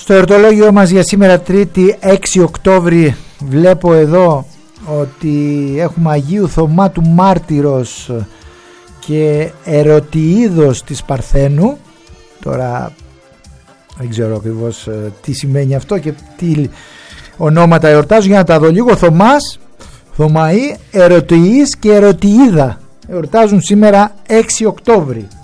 Στο εορτολόγιο μας για σήμερα Τρίτη 6 Οκτώβρη βλέπω εδώ ότι έχουμε Αγίου Θωμά του Μάρτυρος και Ερωτιίδος της Παρθένου. Τώρα δεν ξέρω ακριβώς τι σημαίνει αυτό και τι ονόματα εορτάζουν, για να τα δω λίγο. Θωμάς, Θωμαή, Ερωτιής και Ερωτιίδα εορτάζουν σήμερα 6 Οκτώβρη.